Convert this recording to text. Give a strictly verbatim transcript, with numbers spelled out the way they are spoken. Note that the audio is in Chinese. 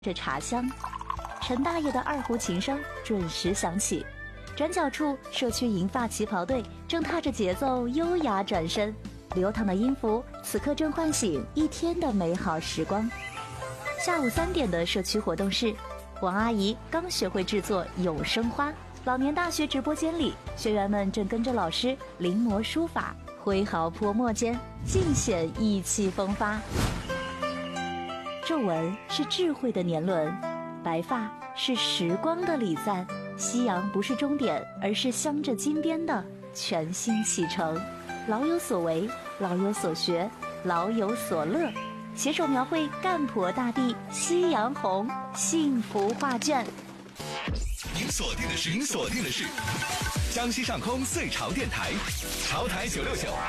着茶香。陈大爷的二胡琴声准时响起，转角处社区银发旗袍队正踏着节奏优雅转身，流淌的音符此刻正唤醒一天的美好时光。下午三点的社区活动室，王阿姨刚学会制作永生花。老年大学直播间里，学员们正跟着老师临摹书法，挥毫泼墨间尽显意气风发。皱纹是智慧的年轮，白发是时光的礼赞。夕阳不是终点，而是镶着金边的全新启程。老有所为，老有所学，老有所乐，携手描绘干婆大地夕阳红幸福画卷。 您锁定的是，您锁定的是江西上空岁潮电台，潮台九六九